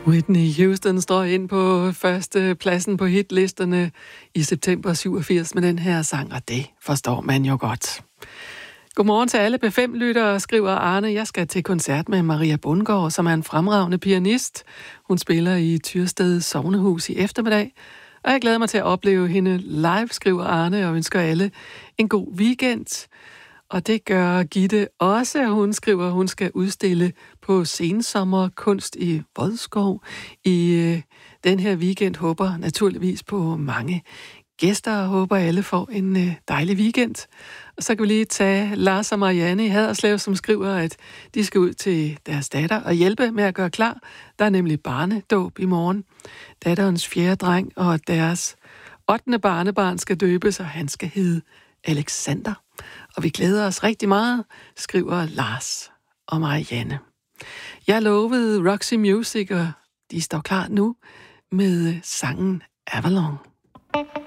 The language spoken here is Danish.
Whitney Houston står ind på første pladsen på hitlisterne i september 87 med den her sang, og det forstår man jo godt. Godmorgen til alle B5-lyttere, skriver Arne. Jeg skal til koncert med Maria Bundgaard, som er en fremragende pianist. Hun spiller i Tyrsted Sognehus i eftermiddag, og jeg glæder mig til at opleve hende live, skriver Arne, og ønsker alle en god weekend. Og det gør Gitte også. Hun skriver, at hun skal udstille på Sensommerkunst i Vodskov i den her weekend. Håber naturligvis på mange gæster og håber, at alle får en dejlig weekend. Og så kan vi lige tage Lars og Marianne i Haderslev, som skriver, at de skal ud til deres datter og hjælpe med at gøre klar. Der er nemlig barnedåb i morgen. Datterens 4. dreng og deres 8. barnebarn skal døbes, og han skal hedde Alexander. Og vi glæder os rigtig meget, skriver Lars og Marianne. Jeg lovede Roxy Music, og de står klar nu med sangen Avalon.